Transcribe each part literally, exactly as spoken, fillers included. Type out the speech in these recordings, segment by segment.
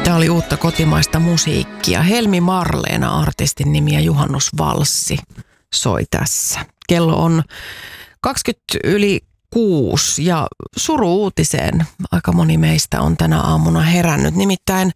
Tämä oli uutta kotimaista musiikkia. Helmi Marleena artistin nimi ja Juhannus Valssi soi tässä. Kello on kaksikymmentä yli kuusi ja suru-uutiseen aika moni meistä on tänä aamuna herännyt. Nimittäin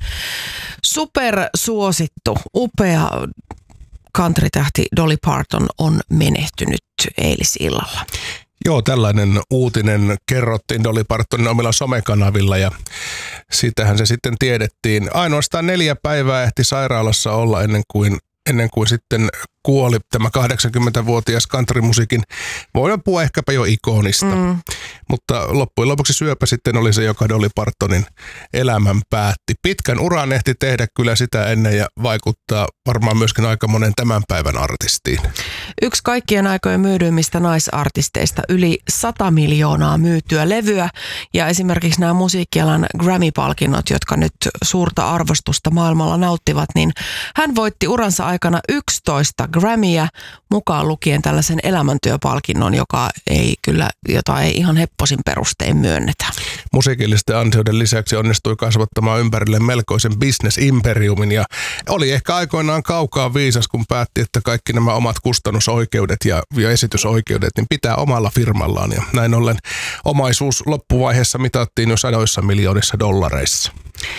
supersuosittu, upea country-tähti Dolly Parton on menehtynyt eilisillalla. Joo, tällainen uutinen kerrottiin Dolly Partonin omilla somekanavilla ja sitähän se sitten tiedettiin. Ainoastaan neljä päivää ehti sairaalassa olla ennen kuin, ennen kuin sitten kuoli tämä kahdeksankymmentävuotias countrymusiikin, voidaan puhua ehkäpä jo ikonista. Mm. Mutta loppujen lopuksi syöpä sitten oli se, joka Dolly Partonin elämän päätti. Pitkän uran ehti tehdä kyllä sitä ennen ja vaikuttaa varmaan myöskin aika monen tämän päivän artistiin. Yksi kaikkien aikojen myydyimmistä naisartisteista, yli sata miljoonaa myytyä levyä ja esimerkiksi nämä musiikkialan Grammy-palkinnot, jotka nyt suurta arvostusta maailmalla nauttivat, niin hän voitti uransa aikana yksitoista Grammyä, mukaan lukien tällaisen elämäntyöpalkinnon, joka ei kyllä, jota ei ihan hepposin perustein myönnetä. Musiikillisten ansioiden lisäksi onnistui kasvattamaan ympärille melkoisen business-imperiumin ja oli ehkä aikoinaan kaukaa viisas, kun päätti, että kaikki nämä omat kustannusoikeudet ja, ja esitysoikeudet niin pitää omalla firmallaan. Ja näin ollen omaisuus loppuvaiheessa mitattiin jo sadoissa miljoonissa dollareissa.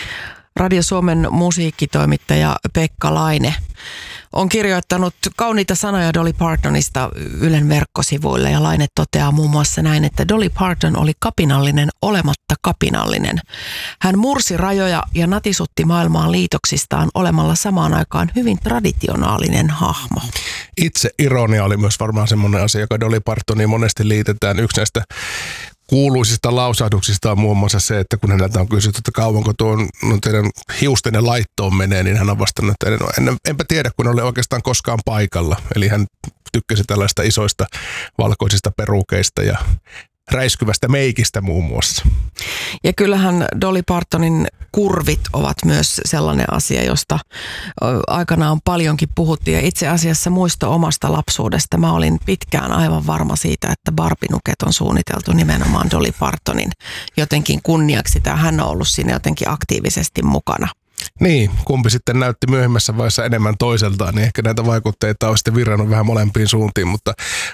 Radio Suomen musiikkitoimittaja Pekka Laine on kirjoittanut kauniita sanoja Dolly Partonista Ylen verkkosivuille ja Laine toteaa muun muassa näin, että Dolly Parton oli kapinallinen olematta kapinallinen. Hän mursi rajoja ja natisutti maailmaan liitoksistaan olemalla samaan aikaan hyvin traditionaalinen hahmo. Itse ironia oli myös varmaan semmoinen asia, joka Dolly Partoniin monesti liitetään. Yksi näistä kuuluisista lausahduksista on muun muassa se, että kun häneltä on kysytty, että kauanko tuon no teidän hiustenne laittoon menee, niin hän on vastannut, että en, en, enpä tiedä, kun ole oikeastaan koskaan paikalla. Eli hän tykkäsi tällaista isoista valkoisista perukeista ja räiskyvästä meikistä muun muassa. Ja kyllähän Dolly Partonin kurvit ovat myös sellainen asia, josta aikanaan paljonkin puhuttiin. Ja itse asiassa muisto omasta lapsuudesta. Mä olin pitkään aivan varma siitä, että Barbinuket on suunniteltu nimenomaan Dolly Partonin jotenkin kunniaksi. Tai hän on ollut siinä jotenkin aktiivisesti mukana. Niin, kumpi sitten näytti myöhemmässä vaiheessa enemmän toiseltaan, niin ehkä näitä vaikutteita on sitten virrannut vähän molempiin suuntiin, mutta